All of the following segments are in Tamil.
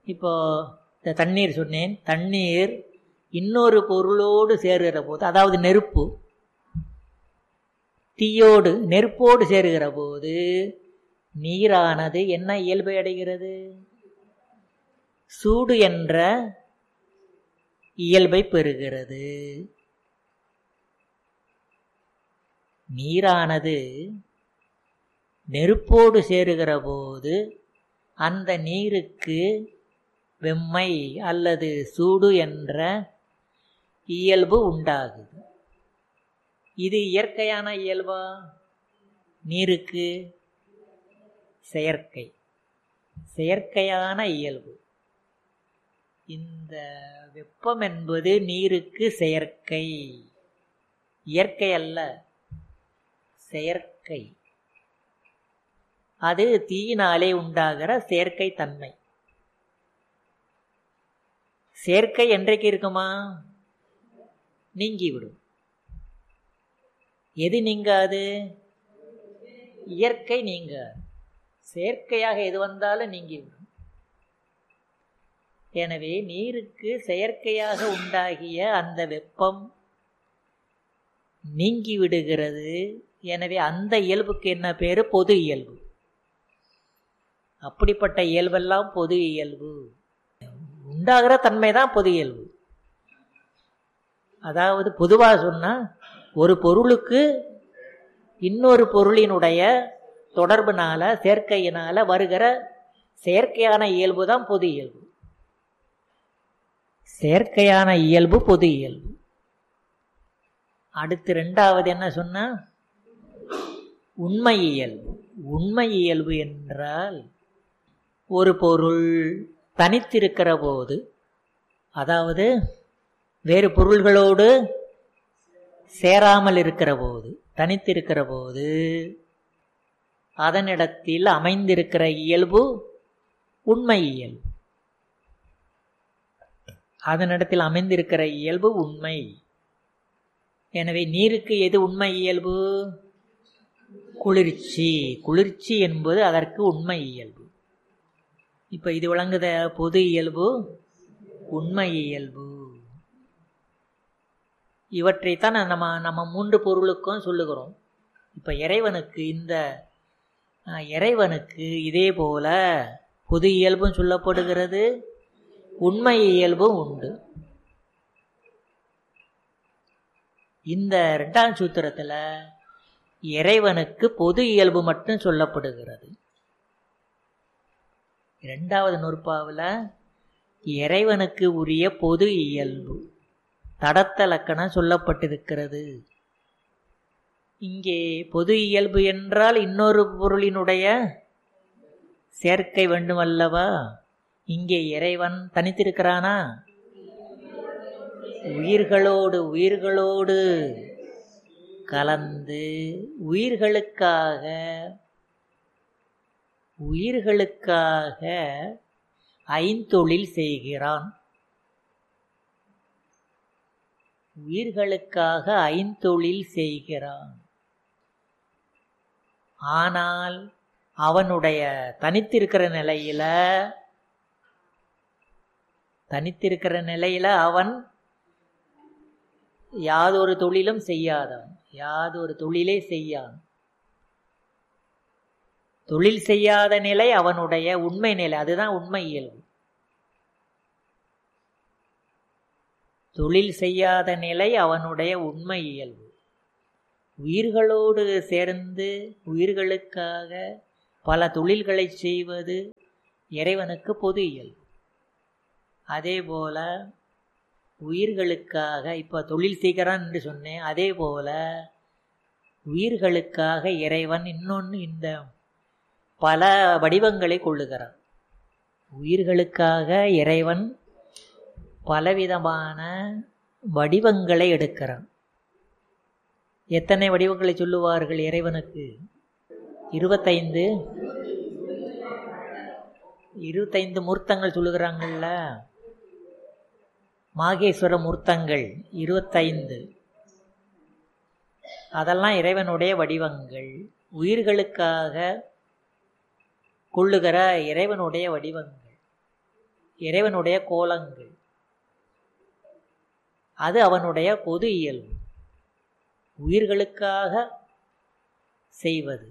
இப்போ இந்த தண்ணீர் சொன்னேன். தண்ணீர் இன்னொரு பொருளோடு சேருகிற போது, அதாவது நெருப்பு தீயோடு நெருப்போடு சேருகிற போது நீரானது என்ன இயல்பை அடைகிறது? சூடு என்ற இயல்பை பெறுகிறது. நீரானது நெருப்போடு சேருகிற போது அந்த நீருக்கு வெம்மை அல்லது சூடு என்ற இயல்பு உண்டாகுது. இது இயற்கையான இயல்பா? நீருக்கு செயற்கை, செயற்கையான இயல்பு. இந்த வெப்பம் என்பது நீருக்கு செயற்கை, இயற்கை அல்ல, செயற்கை. அது தீயினாலே உண்டாகிற செயற்கை தன்மை. செயற்கை என்றைக்கு இருக்குமா? நீங்கிவிடும். எது நீங்காது? இயற்கை நீங்காது. செயற்கையாக எது வந்தாலும் நீங்கிவிடும். எனவே நீருக்கு செயற்கையாக உண்டாகிய அந்த வெப்பம் நீங்கிவிடுகிறது. எனவே அந்த இயல்புக்கு என்ன பேரு? பொது இயல்பு. அப்படிப்பட்ட இயல்பெல்லாம் பொது இயல்பு. உண்டாகிற தன்மை தான் பொது இயல்பு. அதாவது பொதுவாக சொன்னா, ஒரு பொருளுக்கு இன்னொரு பொருளினுடைய தொடர்புனால, சேர்க்கையினால வருகிற செயற்கையான இயல்பு தான் பொது இயல்பு. செயற்கையான இயல்பு பொது இயல்பு. அடுத்து இரண்டாவது என்ன சொன்னா? உண்மை இயல்பு. உண்மை இயல்பு என்றால் ஒரு பொருள் தனித்திருக்கிற போது, அதாவது வேறு பொருள்களோடு சேராமல் இருக்கிற போது, தனித்திருக்கிற போது அதனிடத்தில் அமைந்திருக்கிற இயல்பு உண்மை இயல்பு. அதனிடத்தில் அமைந்திருக்கிற இயல்பு உண்மை. எனவே நீருக்கு எது உண்மை இயல்பு? குளிர்ச்சி. குளிர்ச்சி என்பது அதற்கு உண்மை இயல்பு. இப்ப இது விளங்குத? பொது இயல்பு, உண்மை இயல்பு. இவற்றைத்தான் நம்ம மூன்று பொருளுக்கும் சொல்லுகிறோம். இப்ப இறைவனுக்கு இதே போல பொது இயல்பும் சொல்லப்படுகிறது, உண்மை இயல்பும் உண்டு. இந்த இரண்டாம் சூத்திரத்துல இறைவனுக்கு பொது இயல்பு மட்டும் சொல்லப்படுகிறது. இரண்டாவது நூற்பாவில் இறைவனுக்கு உரிய பொது இயல்பு தடத்த லக்கணம் சொல்லப்பட்டிருக்கிறது. இங்கே பொது இயல்பு என்றால் இன்னொரு பொருளினுடைய சேர்க்கை வேண்டும் அல்லவா? இங்கே இறைவன் தனித்திருக்கிறானா? உயிர்களோடு கலந்து உயிர்களுக்காக ஐந்தொழில் செய்கிறான். உயிர்களுக்காக ஐந்தொழில் செய்கிறான். ஆனால் அவனுடைய தனித்திருக்கிற நிலையில அவன் யாதொரு தொழிலும் செய்யாதவன், யாதொரு தொழிலே செய்யான். தொழில் செய்யாத நிலை அவனுடைய உண்மை நிலை. அதுதான் உண்மை இயல்பு. தொழில் செய்யாத நிலை அவனுடைய உண்மை இயல்பு. உயிர்களோடு சேர்ந்து உயிர்களுக்காக பல தொழில்களை செய்வது இறைவனுக்கு பொது இயல்பு. அதே போல உயிர்களுக்காக இப்ப தொழில் செய்கிறான் என்று சொன்னேன். அதே போல உயிர்களுக்காக இறைவன் இன்னொன்று இந்த பல வடிவங்களை கொள்ளுகிறான். உயிர்களுக்காக இறைவன் பலவிதமான வடிவங்களை எடுக்கிறான். எத்தனை வடிவங்களை சொல்லுவார்கள் இறைவனுக்கு? 25 மூர்த்தங்கள் சொல்லுகிறாங்கல்ல. மாகேஸ்வர மூர்த்தங்கள் 25. அதெல்லாம் இறைவனுடைய வடிவங்கள். உயிர்களுக்காக கொள்ளுகிற இறைவனுடைய வடிவங்கள். இறைவனுடைய கோலங்கள். அது அவனுடைய பொது இயல்பு, உயிர்களுக்காக செய்வது.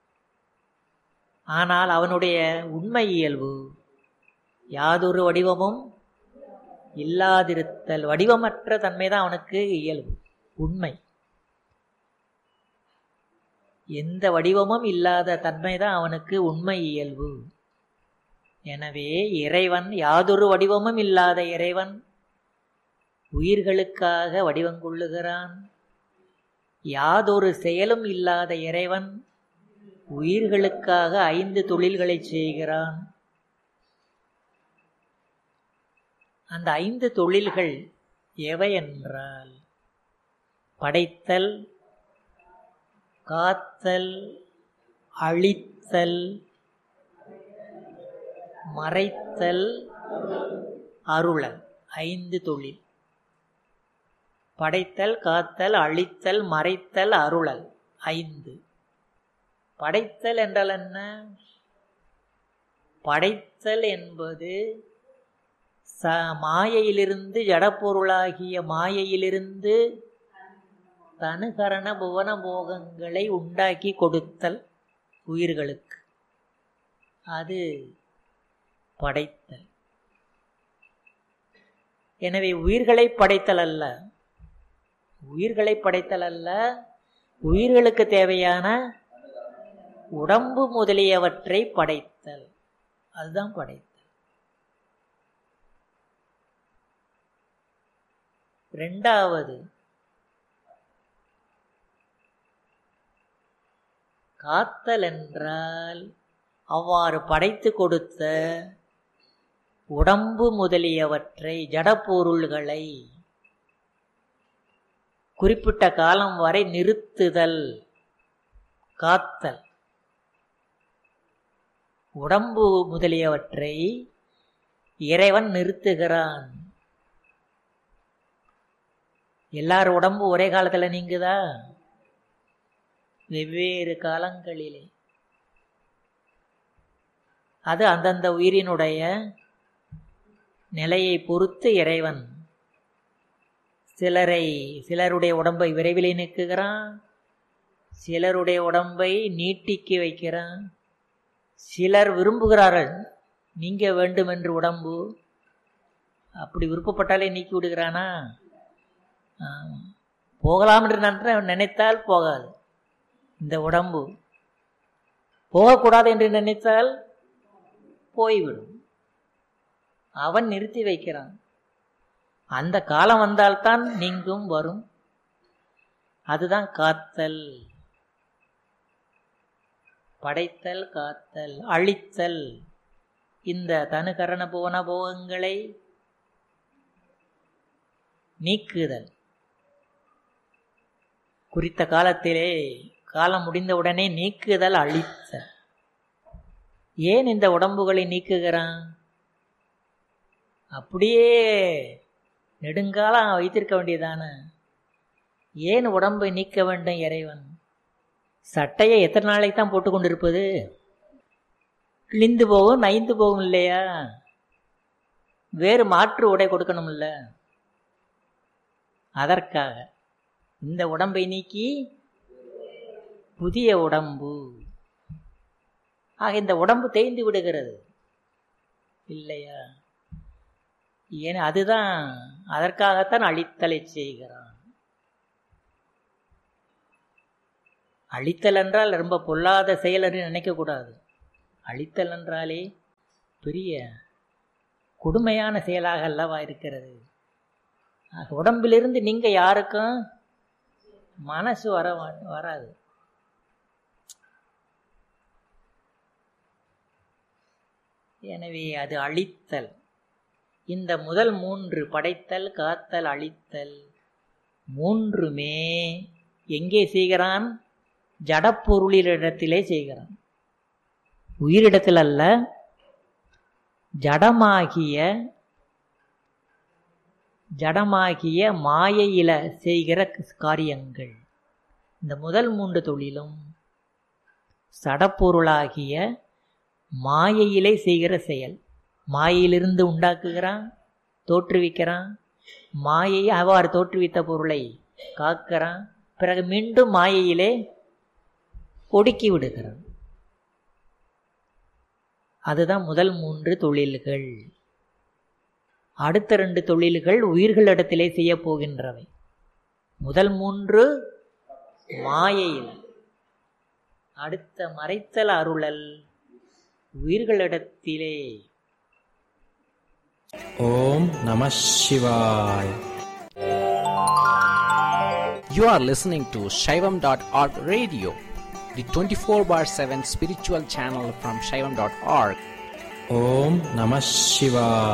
ஆனால் அவனுடைய உண்மை இயல்பு யாதொரு வடிவமும் இல்லாதிருத்தல். வடிவமற்ற தன்மைதான் அவனுக்கு இயல்பு, உண்மை. எந்த வடிவமும் இல்லாத தன்மைதான் அவனுக்கு உண்மை இயல்பு. எனவே இறைவன், யாதொரு வடிவமும் இல்லாத இறைவன் உயிர்களுக்காக வடிவம் கொள்ளுகிறான். யாதொரு செயலும் இல்லாத இறைவன் உயிர்களுக்காக 5 தொழில்களை செய்கிறான். அந்த 5 தொழில்கள் எவை என்றால் படைத்தல், காத்தல், அழித்தல், மறைத்தல், அருளல். 5 தொழில். படைத்தல், காத்தல், அழித்தல், மறைத்தல், அருளல். 5. படைத்தல் என்றால் என்ன? படைத்தல் என்பது மாயையிலிருந்து, ஜடப்பொருளாகிய மாயையிலிருந்து தனுகரண புவன போகங்களை உண்டாக்கி கொடுத்தல் உயிர்களுக்கு. அது படைத்தல். எனவே உயிர்களை படைத்தல் அல்ல, உயிர்களை படைத்தல் அல்ல, உயிர்களுக்கு தேவையான உடம்பு முதலியவற்றை படைத்தல். அதுதான் படைத்தல். 2வது காத்தல் என்றால் அவ்வாறு படைத்து கொடுத்த உடம்பு முதலியவற்றை, ஜடப்பொருள்களை குறிப்பிட்ட காலம் வரை நிறுத்துதல். காத்தல். உடம்பு முதலியவற்றை இறைவன் நிறுத்துகிறான். எல்லாரும் உடம்பு ஒரே காலத்தில் நீங்குதா? வெவ்வேறு காலங்களிலே. அது அந்தந்த உயிரினுடைய நிலையை பொறுத்து இறைவன் சிலருடைய உடம்பை விரைவிலே நீக்குகிறான், சிலருடைய உடம்பை நீட்டிக்கி வைக்கிறான். சிலர் விரும்புகிறார்கள் நீங்க வேண்டும் என்று உடம்பு, அப்படி விருப்பப்பட்டாலே நீக்கி விடுகிறானா? போகலாம் என்று நினைத்தால் போகாது. இந்த உடம்பு போகக்கூடாது என்று நினைத்தால் போய்விடும். அவன் நிறுத்தி வைக்கிறான். அந்த காலம் வந்தால்தான் நீங்கும், வரும். அதுதான் காத்தல். படைத்தல், காத்தல், அழித்தல். இந்த தனுகரண புவன போகங்களை நீக்குதல். குறித்த காலத்திலே, காலம் முடிந்தவுடனே நீக்குதல், அழித்தல். ஏன் இந்த உடம்புகளை நீக்குகிறான்? அப்படியே நெடுங்காலம் வைத்திருக்க வேண்டியதான, ஏன் உடம்பை நீக்க வேண்டும் இறைவன்? சட்டையை எத்தனை நாளைக்கு தான் போட்டுக்கொண்டிருப்பது? கிழிந்து போகும், நைந்து போகும் இல்லையா? வேறு மாற்று உடை கொடுக்கணும்ல. அதற்காக இந்த உடம்பை நீக்கி புதிய உடம்பு. ஆக இந்த உடம்பு தேய்ந்து விடுகிறது இல்லையா? ஏன்? அதுதான், அதற்காகத்தான் அழித்தலை செய்கிறான். அழித்தல் என்றால் ரொம்ப பொல்லாத செயல் என்று நினைக்கக்கூடாது. அழித்தல் என்றாலே பெரிய கொடுமையான செயலாக அல்லவா இருக்கிறது. உடம்பிலிருந்து நீங்க யாருக்கும் மனசு வராது. எனவே அது அழித்தல். இந்த முதல் 3 படைத்தல், காத்தல், அழித்தல் 3மே எங்கே செய்கிறான்? ஜடப்பொருளிடத்திலே செய்கிறான், உயிரிடத்தில் அல்ல. ஜடமாகிய மாயையில செய்கிற காரியங்கள். இந்த முதல் 3 தொழிலும் சடப்பொருளாகிய மாயையிலே செய்கிற செயல். மாயையிலிருந்து உண்டாக்குகிறான், தோற்றுவிக்கிறான். மாயை அவ்வாறு தோற்றுவித்த பொருளை காக்கிறான். பிறகு மீண்டும் மாயையிலே ஒடுக்கி விடுகிறான். அதுதான் முதல் 3 தொழில்கள். அடுத்த 2 தொழில்கள் உயிர்களிடத்திலே செய்ய போகின்றவை. முதல் 3 மாயையில், அடுத்த மறைத்தல் அருளல் உயிர்களிடத்திலே. ஓம் நம சிவாய். You are listening to Shaivam.org radio, the 24/7 spiritual channel from Shaivam.org. Om Namah Shivaya.